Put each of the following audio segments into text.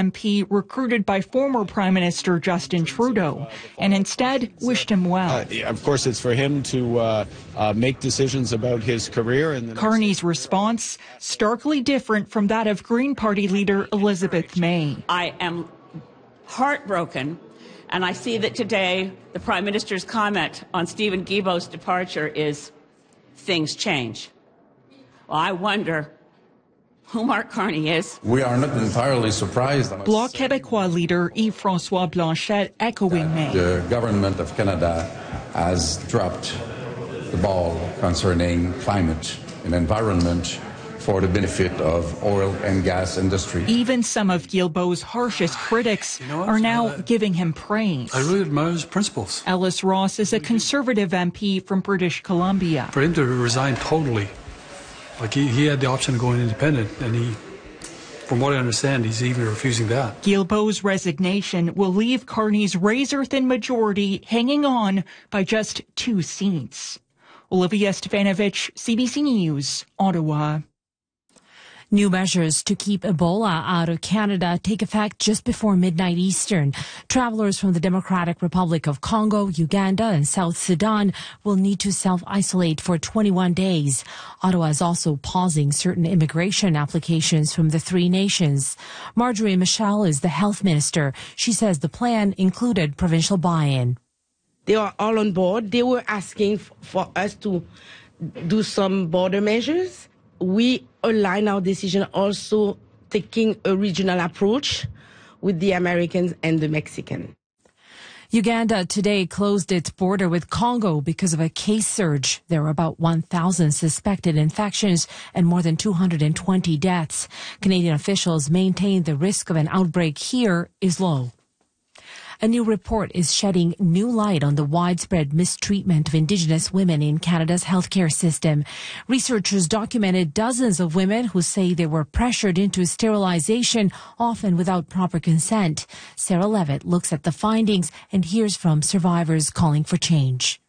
MP recruited by former Prime Minister Justin Trudeau, and instead wished him well. Of course, it's for him to make decisions about his career. Carney's response, starkly different from that of Green Party leader Elizabeth May. I am heartbroken, and I see that today the Prime Minister's comment on Stephen Guilbeault's departure is things change. Well, I wonder who Mark Carney is. We are not entirely surprised. Bloc Québécois leader Yves-François Blanchet echoing May. The government of Canada has dropped the ball concerning climate and environment for the benefit of oil and gas industry. Even some of Guilbeault's harshest critics are now giving him praise. I really admire his principles. Ellis Ross is a Conservative MP from British Columbia. For him to resign totally, like he had the option of going independent, and he, from what I understand, he's even refusing that. Guilbeault's resignation will leave Carney's razor-thin majority hanging on by just 2 seats. Olivia Stefanovich, CBC News, Ottawa. New measures to keep Ebola out of Canada take effect just before midnight Eastern. Travelers from the Democratic Republic of Congo, Uganda, and South Sudan will need to self-isolate for 21 days. Ottawa is also pausing certain immigration applications from the 3 nations. Marjorie Michel is the health minister. She says the plan included provincial buy-in. They are all on board. They were asking for us to do some border measures. We align our decision also taking a regional approach with the Americans and the Mexicans. Uganda today closed its border with Congo because of a case surge. There are about 1,000 suspected infections and more than 220 deaths. Canadian officials maintain the risk of an outbreak here is low. A new report is shedding new light on the widespread mistreatment of Indigenous women in Canada's healthcare system. Researchers documented dozens of women who say they were pressured into sterilization, often without proper consent. Sarah Levitt looks at the findings and hears from survivors calling for change.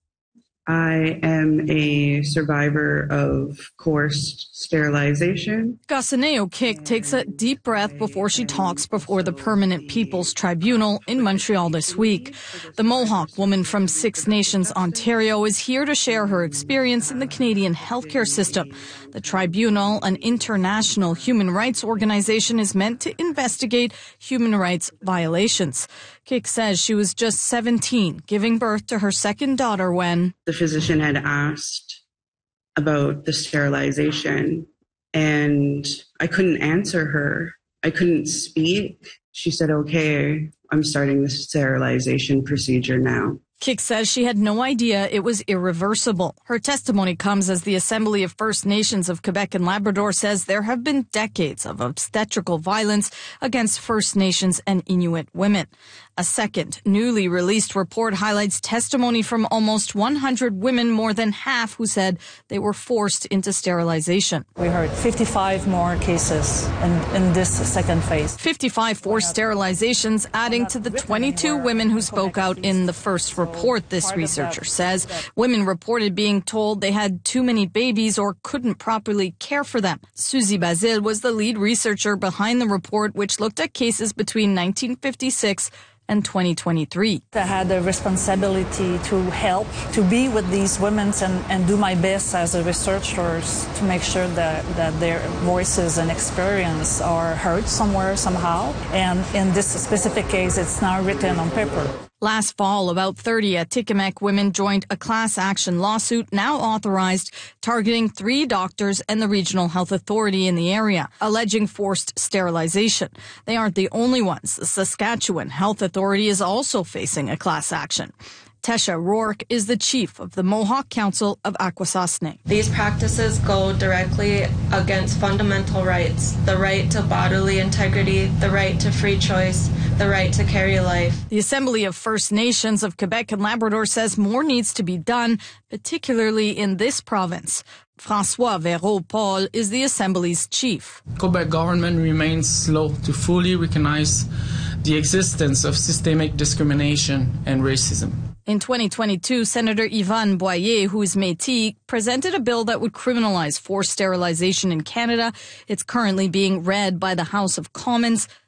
I am a survivor of coerced sterilization. Gasaneo Kik takes a deep breath before she talks before the Permanent People's Tribunal in Montreal this week. The Mohawk woman from Six Nations, Ontario, is here to share her experience in the Canadian healthcare system. The tribunal, an international human rights organization, is meant to investigate human rights violations. Kik says she was just 17, giving birth to her second daughter when the physician had asked about the sterilization, and I couldn't answer her. I couldn't speak. She said, okay, I'm starting the sterilization procedure now. Kik says she had no idea it was irreversible. Her testimony comes as the Assembly of First Nations of Quebec and Labrador says there have been decades of obstetrical violence against First Nations and Inuit women. A second, newly released report highlights testimony from almost 100 women, more than half who said they were forced into sterilization. We heard 55 more cases in this second phase. 55 forced sterilizations, adding to the 22 women who spoke out in the first report, this researcher says. Women reported being told they had too many babies or couldn't properly care for them. Suzy Basile was the lead researcher behind the report, which looked at cases between 1956 and 2023. I had the responsibility to help, to be with these women and do my best as a researcher to make sure that their voices and experience are heard somewhere, somehow. And in this specific case, it's now written on paper. Last fall, about 30 Atikamekw women joined a class action lawsuit now authorized, targeting 3 doctors and the regional health authority in the area, alleging forced sterilization. They aren't the only ones. The Saskatchewan Health Authority is also facing a class action. Tesha Rourke is the chief of the Mohawk Council of Akwesasne. These practices go directly against fundamental rights, the right to bodily integrity, the right to free choice, the right to carry life. The Assembly of First Nations of Quebec and Labrador says more needs to be done, particularly in this province. François Véraud-Paul is the Assembly's chief. Quebec government remains slow to fully recognize the existence of systemic discrimination and racism. In 2022, Senator Yvonne Boyer, who is Métis, presented a bill that would criminalize forced sterilization in Canada. It's currently being read by the House of Commons.